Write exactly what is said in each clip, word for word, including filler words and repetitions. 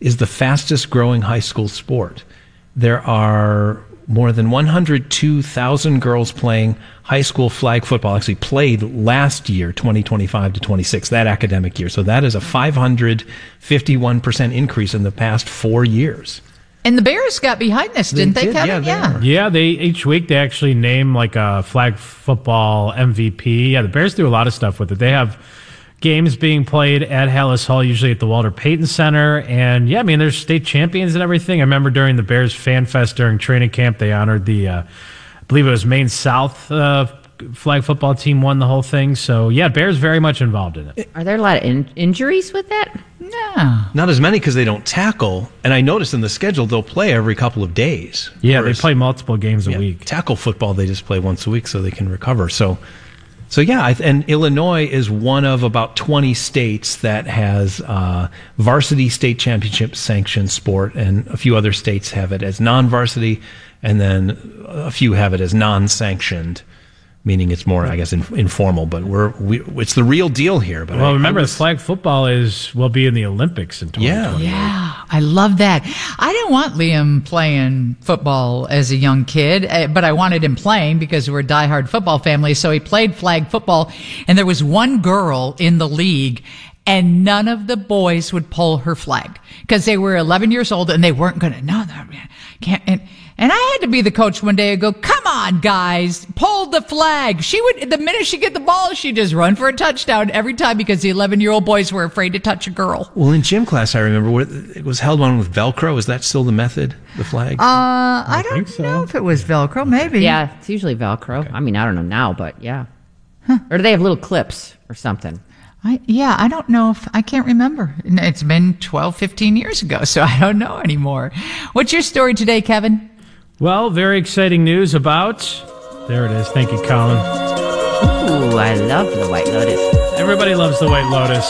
is the fastest growing high school sport. There are more than one hundred two thousand girls playing high school flag football, actually played last year, twenty twenty-five to twenty-six, that academic year. So that is a five hundred fifty-one percent increase in the past four years. And the Bears got behind this, didn't they, they did, Kevin? Yeah, they, yeah. they each week they actually name like a flag football M V P. Yeah, the Bears do a lot of stuff with it. They have games being played at Hallis Hall, usually at the Walter Payton Center. And, yeah, I mean, there's state champions and everything. I remember during the Bears Fan Fest during training camp, they honored the, uh, I believe it was Maine South uh, flag football team won the whole thing. So, yeah, Bears very much involved in it. Are there a lot of in- injuries with that? No. Not as many because they don't tackle. And I noticed in the schedule they'll play every couple of days. Yeah, Whereas, they play multiple games a yeah, week. Tackle football, they just play once a week so they can recover. So, so yeah, I th- and Illinois is one of about twenty states that has uh, varsity state championship sanctioned sport, and a few other states have it as non-varsity, and then a few have it as non-sanctioned, meaning it's more, I guess, in, informal. But we're we, it's the real deal here. But well, I, remember, I was, the flag football is will be in the Olympics in twenty twenty. Yeah, Yeah, I love that. I didn't want Liam playing football as a young kid, but I wanted him playing because we're a diehard football family. So he played flag football, and there was one girl in the league, and none of the boys would pull her flag because they were eleven years old and they weren't going to. No, no, can't. And, And I had to be the coach one day and go, come on, guys, pull the flag. She would, the minute she get the ball, she'd just run for a touchdown every time because the eleven-year-old boys were afraid to touch a girl. Well, in gym class, I remember it was held on with Velcro. Is that still the method, the flag? Uh, I, I don't think so. know if it was Velcro, maybe. Yeah, it's usually Velcro. Okay. I mean, I don't know now, but yeah. Huh. Or do they have little clips or something? I, yeah, I don't know if, I can't remember. It's been twelve, fifteen years ago, so I don't know anymore. What's your story today, Kevin? Well, very exciting news about, there it is. Thank you, Colin. Ooh, I love the White Lotus. Everybody loves the White Lotus.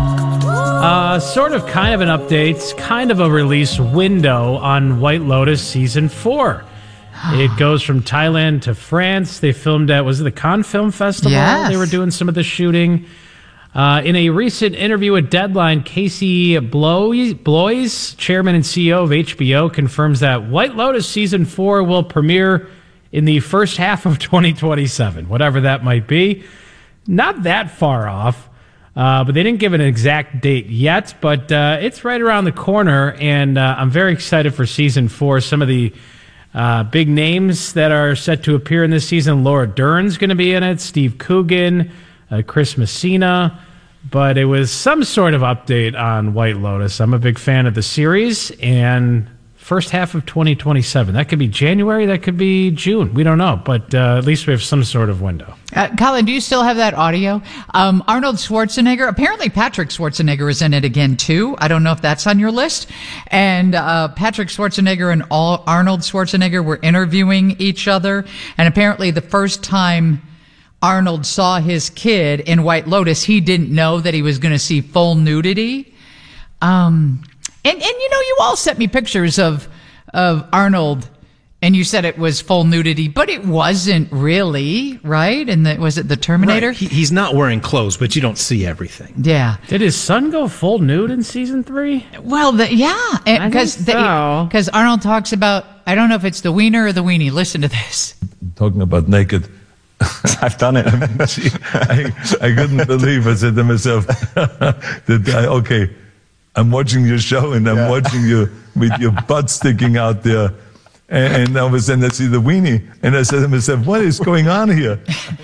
Uh, sort of kind of an update, kind of a release window on White Lotus Season four. It goes from Thailand to France. They filmed at, was it the Cannes Film Festival? Yes. They were doing some of the shooting. Uh, in a recent interview with Deadline, Casey Bloys, Bloys, chairman and C E O of H B O, confirms that White Lotus Season four will premiere in the first half of twenty twenty-seven, whatever that might be. Not that far off, uh, but they didn't give an exact date yet, but uh, it's right around the corner, and uh, I'm very excited for Season four. Some of the uh, big names that are set to appear in this season, Laura Dern's going to be in it, Steve Coogan, Uh, Chris Messina, but it was some sort of update on White Lotus. I'm a big fan of the series, and first half of twenty twenty-seven. That could be January, that could be June. We don't know, but uh, at least we have some sort of window. Uh, Colin, do you still have that audio? Um, Arnold Schwarzenegger, apparently Patrick Schwarzenegger is in it again, too. I don't know if that's on your list. And uh, Patrick Schwarzenegger and all Arnold Schwarzenegger were interviewing each other, and apparently the first time Arnold saw his kid in White Lotus, he didn't know that he was going to see full nudity. Um, and, and, you know, you all sent me pictures of, of Arnold, and you said it was full nudity, but it wasn't really, right? And the, was it the Terminator? Right. He, he's not wearing clothes, but you don't see everything. Yeah. Did his son go full nude in season three? Well, the, yeah. Because so. Arnold talks about, I don't know if it's the wiener or the weenie. Listen to this. Talking about naked. I've done it. I, I couldn't believe. I said to myself, the guy, okay, I'm watching your show and I'm Yeah. watching you with your butt sticking out there. And, and all of a sudden I see the weenie. And I said to myself, what is going on here?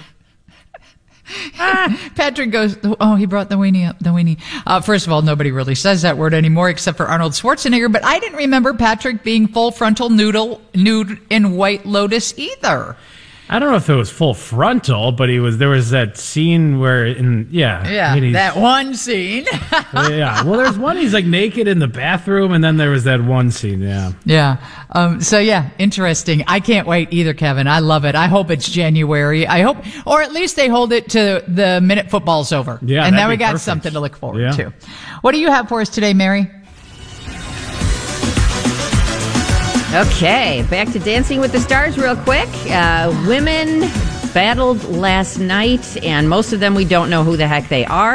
Patrick goes, oh, he brought the weenie up, the weenie. Uh, first of all, nobody really says that word anymore except for Arnold Schwarzenegger, but I didn't remember Patrick being full frontal noodle, nude in White Lotus either. I don't know if it was full frontal, but he was. There was that scene where, in yeah, Yeah, I mean, that one scene. yeah. Well, there's one he's like naked in the bathroom, and then there was that one scene. Yeah, Yeah. Um, so yeah, interesting. I can't wait either, Kevin. I love it. I hope it's January. I hope, or at least they hold it to the minute football's over. Yeah, and that'd now we be got perfect. something to look forward Yeah. to. What do you have for us today, Mary? Okay, back to Dancing with the Stars real quick. Uh, women battled last night, and most of them we don't know who the heck they are.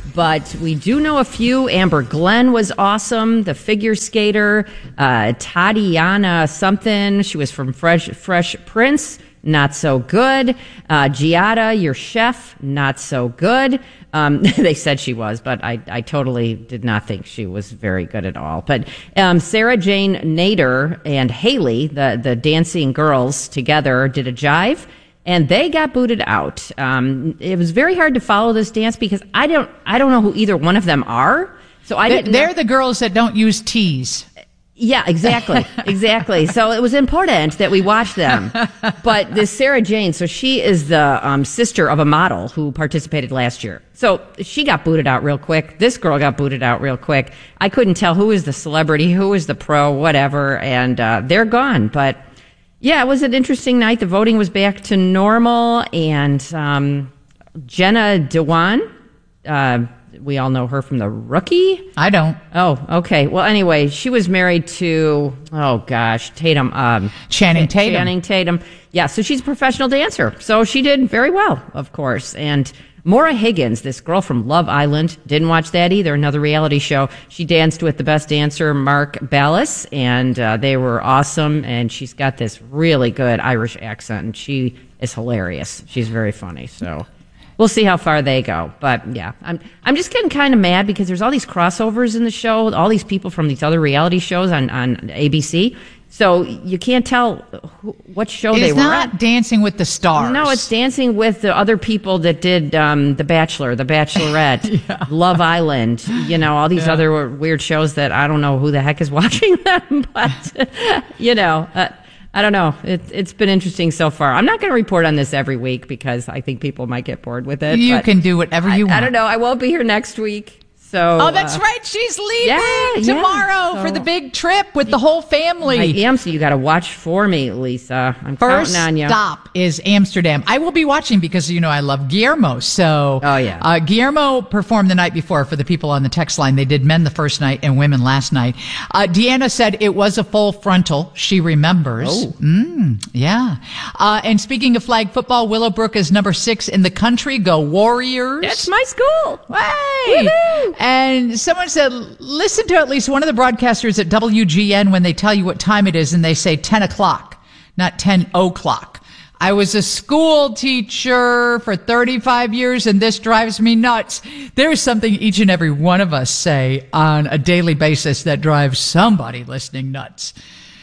but we do know a few. Amber Glenn was awesome, the figure skater. Uh, Tatiana something, she was from Fresh, Fresh Prince, not so good. Uh, Giada, your chef, not so good. Um, they said she was, but I, I totally did not think she was very good at all. But um, Sarah Jane Nader and Haley, the, the dancing girls together, did a jive, and they got booted out. Um, it was very hard to follow this dance because I don't I don't know who either one of them are. So I They're, didn't. they're the girls that don't use T's. Yeah, exactly. Exactly. So it was important that we watch them. But this Sarah Jane, so she is the um, sister of a model who participated last year. So she got booted out real quick. This girl got booted out real quick. I couldn't tell who was the celebrity, who was the pro, whatever, and uh, they're gone. But yeah, it was an interesting night. The voting was back to normal, and um, Jenna Dewan, uh, we all know her from The Rookie. I don't. Oh, okay. Well, anyway, she was married to, oh gosh, Tatum. Um, Channing Tatum. Channing Tatum. Yeah, so she's a professional dancer. So she did very well, of course. And Maura Higgins, this girl from Love Island, didn't watch that either, another reality show. She danced with the best dancer, Mark Ballas, and uh, they were awesome. And she's got this really good Irish accent, and she is hilarious. She's very funny, so... We'll see how far they go. But yeah, I'm I'm just getting kind of mad because there's all these crossovers in the show, all these people from these other reality shows on, on A B C. So you can't tell who, what show It's they were not at. Dancing with the Stars. No, it's Dancing with the other people that did um, The Bachelor, The Bachelorette, Yeah. Love Island, you know, all these Yeah. other weird shows that I don't know who the heck is watching them. But, you know... Uh, I don't know. It, it's been interesting so far. I'm not going to report on this every week because I think people might get bored with it. You but can do whatever you I, want. I don't know. I won't be here next week. So, Oh, that's uh, right. She's leaving yeah, yeah. tomorrow So- for the big trip with the whole family. I am, so you got to watch for me, Lisa. I'm First counting on you. stop is Amsterdam. I will be watching because, you know, I love Guillermo. So, Oh, yeah. uh, Guillermo performed the night before for the people on the text line. They did men the first night and women last night. Uh, Deanna said it was a full frontal. She remembers. Oh. Mm, yeah. Uh, and speaking of flag football, Willowbrook is number six in the country. Go Warriors. That's my school. Hey! Woohoo! And someone said, listen to at least one of the broadcasters at W G N when they tell you what time it is and they say ten o'clock, not ten o'clock. I was a school teacher for thirty-five years and this drives me nuts. There's something each and every one of us say on a daily basis that drives somebody listening nuts.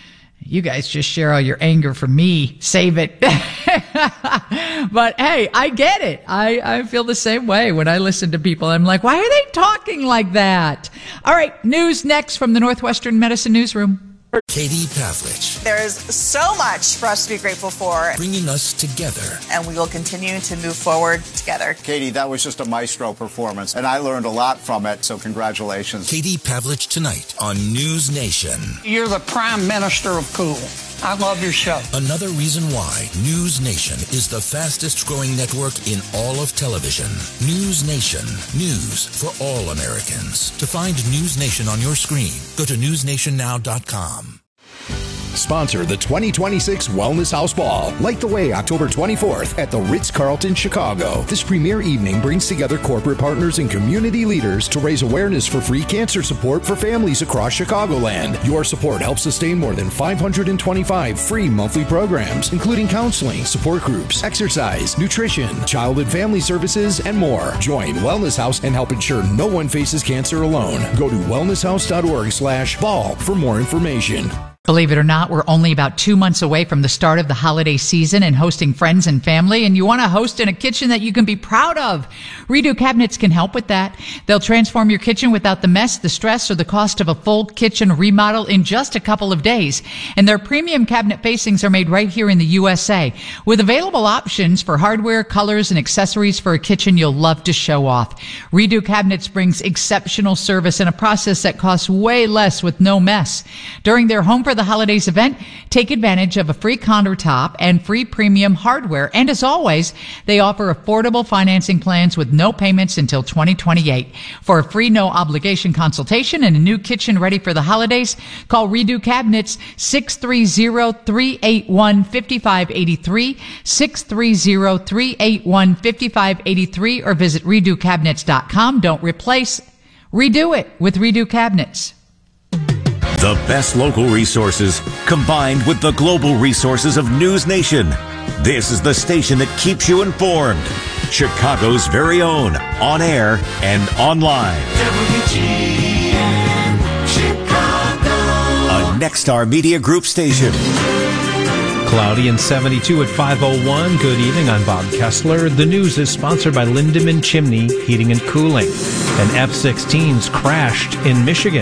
You guys just share all your anger for me. Save it. But hey, I get it. I, I feel the same way when I listen to people. I'm like, why are they talking like that? All right, news next from the Northwestern Medicine Newsroom. Katie Pavlich, There is so much for us to be grateful for, bringing us together. and we will continue to move forward together. Katie, that was just a maestro performance, and I learned a lot from it, so congratulations. Katie Pavlich tonight on News Nation. You're the prime minister of cool. I love your show. Another reason why News Nation is the fastest growing network in all of television. News Nation. News for all Americans. To find News Nation on your screen, go to news nation now dot com. Sponsor the twenty twenty-six Wellness House Ball. Light the way October twenty-fourth at the Ritz-Carlton, Chicago. This premier evening brings together corporate partners and community leaders to raise awareness for free cancer support for families across Chicagoland. Your support helps sustain more than five hundred twenty-five free monthly programs, including counseling, support groups, exercise, nutrition, child and family services, and more. Join Wellness House and help ensure no one faces cancer alone. Go to wellness house dot org slash ball for more information. Believe it or not, we're only about two months away from the start of the holiday season and hosting friends and family, and you want to host in a kitchen that you can be proud of. Redo Cabinets can help with that. They'll transform your kitchen without the mess, the stress, or the cost of a full kitchen remodel in just a couple of days. And their premium cabinet facings are made right here in the U S A, with available options for hardware, colors, and accessories for a kitchen you'll love to show off. Redo Cabinets brings exceptional service and a process that costs way less with no mess. During their Home for the Holidays event, take advantage of a free countertop and free premium hardware. And as always, they offer affordable financing plans with no payments until twenty twenty-eight. For a free no obligation consultation and a new kitchen ready for the holidays, call Redo Cabinets six three zero, three eight one, five five eight three, six three zero, three eight one, five five eight three, or visit redo cabinets dot com. Don't replace, redo it with Redo Cabinets. The best local resources combined with the global resources of News Nation. This is the station that keeps you informed. Chicago's very own, on air and online. W G N Chicago. A Nexstar Media Group station. Cloudy and seventy-two at five oh one. Good evening, I'm Bob Kessler. The news is sponsored by Lindemann Chimney Heating and Cooling. An F sixteens crashed in Michigan.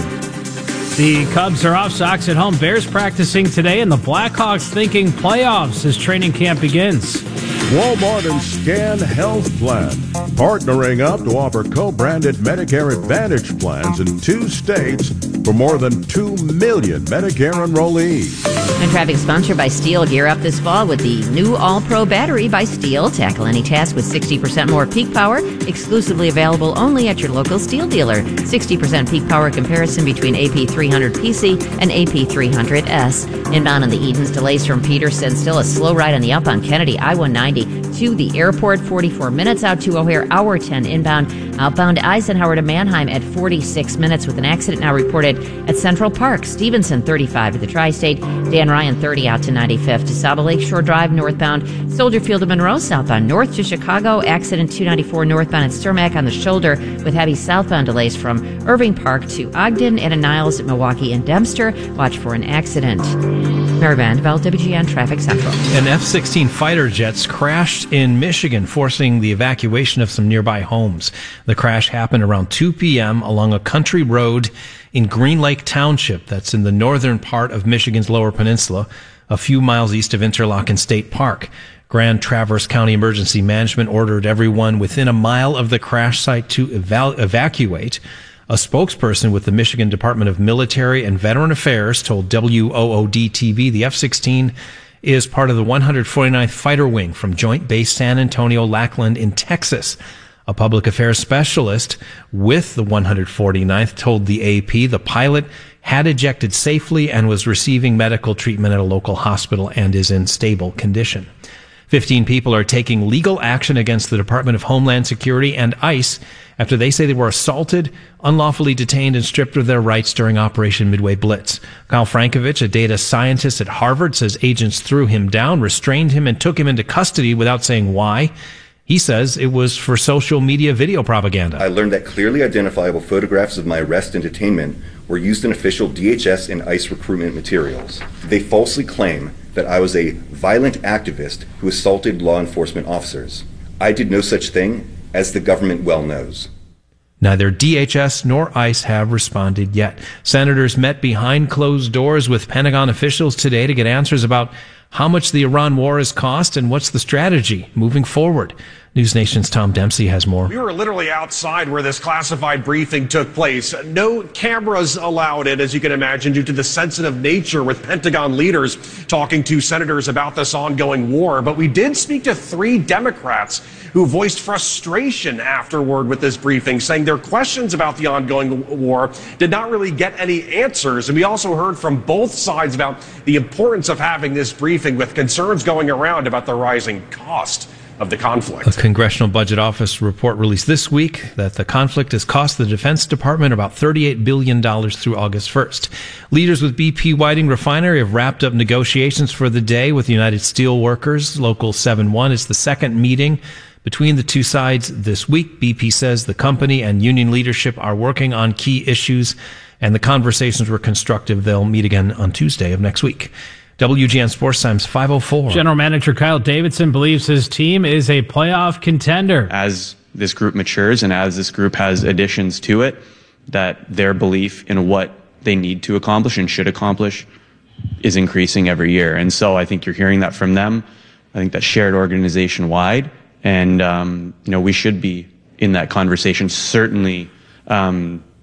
The Cubs are off, Sox at home. Bears practicing today, and the Blackhawks thinking playoffs as training camp begins. Walmart and Scan Health Plan, partnering up to offer co-branded Medicare Advantage plans in two states for more than two million Medicare enrollees. And traffic sponsored by Steel. Gear up this fall with the new All-Pro battery by Steel. Tackle any task with sixty percent more peak power. Exclusively available only at your local Steel dealer. sixty percent peak power comparison between A P three hundred P C and A P three hundred S. Inbound on the Edens, delays from Peterson. Still a slow ride on the up on Kennedy. I one ninety to the airport. forty-four minutes out to O'Hare. Hour ten inbound. Outbound Eisenhower to Mannheim at forty-six minutes with an accident now reported at Central Park. Stevenson thirty-five to the Tri-State. Dan Ryan thirty out to ninety-fifth to Saba Lakeshore Drive northbound. Soldier Field to Monroe southbound. North to Chicago. Accident two ninety-four northbound at Cermak on the shoulder with heavy southbound delays from Irving Park to Ogden and a Niles at Milwaukee and Dempster. Watch for an accident. Mary Vanderveld, W G N Traffic Central. An F sixteen fighter jets crashed in Michigan, forcing the evacuation of some nearby homes. The crash happened around two p.m. along a country road in Green Lake Township, that's in the northern part of Michigan's Lower Peninsula, a few miles east of Interlochen State Park. Grand Traverse County Emergency Management ordered everyone within a mile of the crash site to eval- evacuate. A spokesperson with the Michigan Department of Military and Veteran Affairs told W O O D T V the F sixteen is part of the one hundred forty-ninth Fighter Wing from Joint Base San Antonio Lackland in Texas. A public affairs specialist with the one hundred forty-ninth told the A P the pilot had ejected safely and was receiving medical treatment at a local hospital and is in stable condition. Fifteen people are taking legal action against the Department of Homeland Security and ICE after they say they were assaulted, unlawfully detained, and stripped of their rights during Operation Midway Blitz. Kyle Frankovich, a data scientist at Harvard, says agents threw him down, restrained him, and took him into custody without saying why. He says it was for social media video propaganda. I learned that clearly identifiable photographs of my arrest and detainment were used in official D H S and ICE recruitment materials. They falsely claim that I was a violent activist who assaulted law enforcement officers. I did no such thing, as the government well knows. Neither D H S nor ICE have responded yet. Senators met behind closed doors with Pentagon officials today to get answers about how much the Iran war has cost and what's the strategy moving forward. News Nation's Tom Dempsey has more. We were literally outside where this classified briefing took place. No cameras allowed in, as you can imagine, due to the sensitive nature with Pentagon leaders talking to senators about this ongoing war. But we did speak to three Democrats who voiced frustration afterward with this briefing, saying their questions about the ongoing war did not really get any answers. And we also heard from both sides about the importance of having this briefing, with concerns going around about the rising cost of the conflict. A Congressional Budget Office report released this week that the conflict has cost the Defense Department about thirty-eight billion dollars through August first. Leaders with B P Whiting Refinery have wrapped up negotiations for the day with the United Steelworkers. Local seven one is the second meeting between the two sides this week. B P says the company and union leadership are working on key issues, and the conversations were constructive. They'll meet again on Tuesday of next week. W G N Sports Times five oh four. General Manager Kyle Davidson believes his team is a playoff contender. As this group matures and as this group has additions to it, that their belief in what they need to accomplish and should accomplish is increasing every year. And so I think you're hearing that from them. I think that's shared organization wide. And, um, you know, we should be in that conversation, certainly um,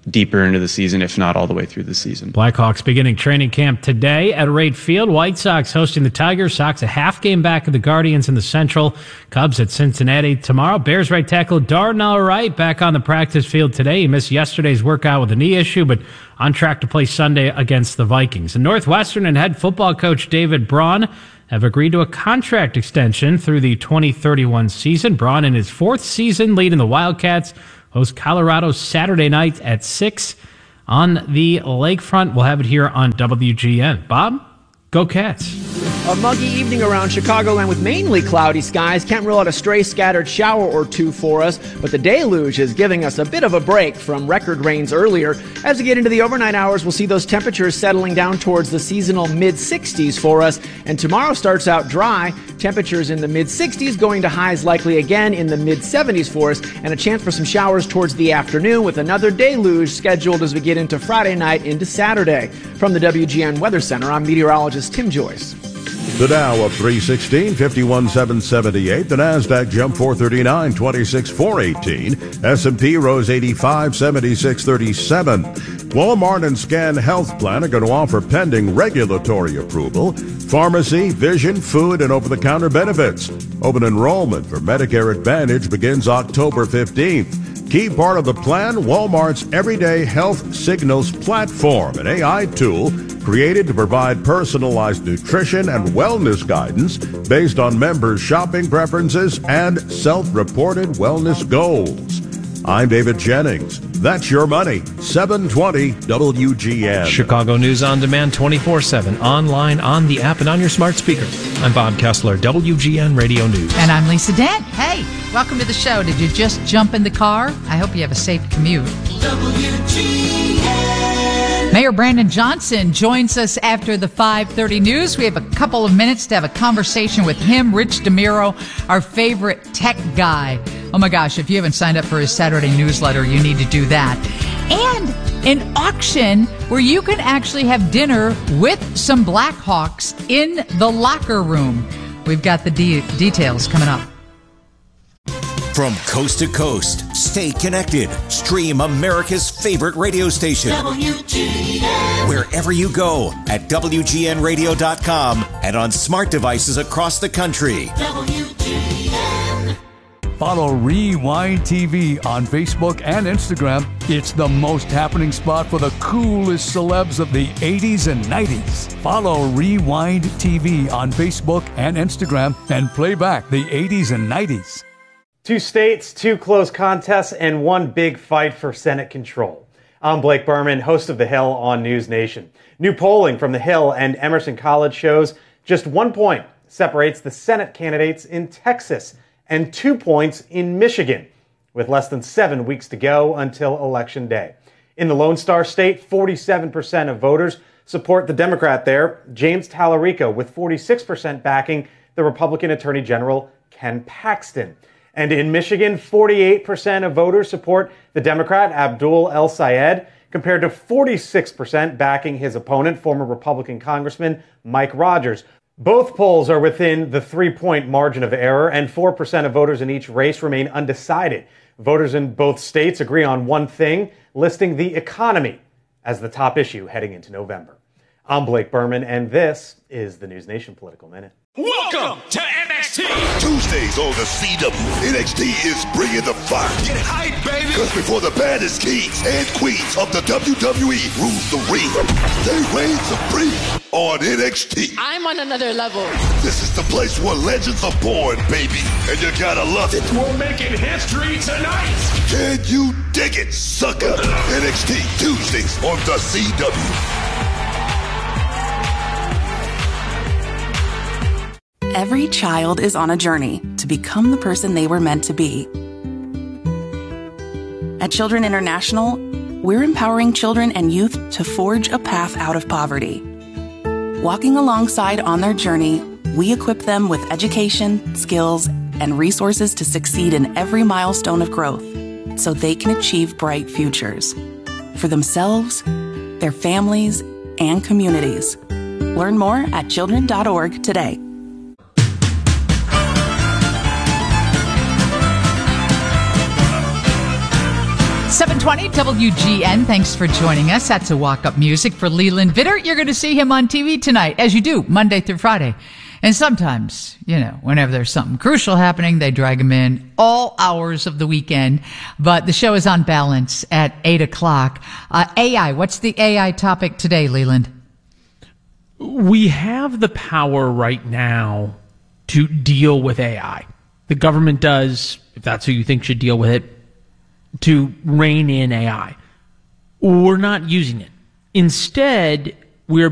deeper into the season, if not all the way through the season. Blackhawks beginning training camp today at Wright Field. White Sox hosting the Tigers. Sox a half game back of the Guardians in the Central. Cubs at Cincinnati tomorrow. Bears right tackle Darnell Wright back on the practice field today. He missed yesterday's workout with a knee issue, but on track to play Sunday against the Vikings. And Northwestern and head football coach David Braun have agreed to a contract extension through the twenty thirty-one season. Braun in his fourth season leading the Wildcats host Colorado Saturday night at six on the lakefront. We'll have it here on W G N. Bob, go Cats. A muggy evening around Chicagoland with mainly cloudy skies. Can't rule out a stray scattered shower or two for us, but the deluge is giving us a bit of a break from record rains earlier. As we get into the overnight hours, we'll see those temperatures settling down towards the seasonal mid sixties for us. And tomorrow starts out dry. Temperatures in the mid sixties going to highs likely again in the mid seventies for us, and a chance for some showers towards the afternoon with another deluge scheduled as we get into Friday night into Saturday. From the W G N Weather Center, I'm meteorologist Tim Joyce. The Dow up three sixteen, fifty-one seven seventy-eight. The Nasdaq jumped four thirty-nine, twenty-six four eighteen. S and P rose eighty-five, seventy-six thirty-seven. Walmart and Scan Health Plan are going to offer pending regulatory approval pharmacy, vision, food, and over-the-counter benefits. Open enrollment for Medicare Advantage begins October fifteenth. Key part of the plan, Walmart's Everyday Health Signals platform, an A I tool created to provide personalized nutrition and wellness guidance based on members' shopping preferences and self-reported wellness goals. I'm David Jennings. That's your money. seven twenty W G N. Chicago News on Demand twenty-four seven, online, on the app, and on your smart speaker. I'm Bob Kessler, W G N Radio News. And I'm Lisa Dent. Hey, welcome to the show. Did you just jump in the car? I hope you have a safe commute. W G N. Mayor Brandon Johnson joins us after the five thirty news. We have a couple of minutes to have a conversation with him, Rich DeMiro, our favorite tech guy. Oh my gosh, if you haven't signed up for his Saturday newsletter, you need to do that. And an auction where you can actually have dinner with some Blackhawks in the locker room. We've got the de- details coming up. From coast to coast, stay connected. Stream America's favorite radio station. W G N. Wherever you go at W G N radio dot com and on smart devices across the country. W G N. Follow Rewind T V on Facebook and Instagram. It's the most happening spot for the coolest celebs of the eighties and nineties. Follow Rewind T V on Facebook and Instagram and play back the eighties and nineties. Two states, two close contests, and one big fight for Senate control. I'm Blake Berman, host of The Hill on News Nation. New polling from The Hill and Emerson College shows just one point separates the Senate candidates in Texas and two points in Michigan, with less than seven weeks to go until Election Day. In the Lone Star State, forty-seven percent of voters support the Democrat there, James Tallarico, with forty-six percent backing the Republican Attorney General Ken Paxton. And in Michigan, forty-eight percent of voters support the Democrat Abdul El-Sayed, compared to forty-six percent backing his opponent, former Republican Congressman Mike Rogers. Both polls are within the three-point margin of error, and four percent of voters in each race remain undecided. Voters in both states agree on one thing, listing the economy as the top issue heading into November. I'm Blake Berman, and this is the News Nation Political Minute. Welcome to N X T! Tuesdays on the C W, N X T is bringing the fire. Get hype, baby! Because before the baddest kings and queens of the W W E rules the ring, they reign supreme on N X T. I'm on another level. This is the place where legends are born, baby, and you gotta love it. We're making history tonight! Can you dig it, sucker? N X T, Tuesdays on the C W. Every child is on a journey to become the person they were meant to be. At Children International, we're empowering children and youth to forge a path out of poverty. Walking alongside on their journey, we equip them with education, skills, and resources to succeed in every milestone of growth so they can achieve bright futures for themselves, their families, and communities. Learn more at children dot org today. seven twenty W G N. Thanks for joining us. That's a walk-up music for Leland Vittert. You're going to see him on T V tonight, as you do, Monday through Friday. And sometimes, you know, whenever there's something crucial happening, they drag him in all hours of the weekend. But the show is on balance at eight o'clock. Uh, A I, what's the A I topic today, Leland? We have the power right now to deal with A I. The government does, if that's who you think should deal with it, to rein in A I. We're not using it. Instead,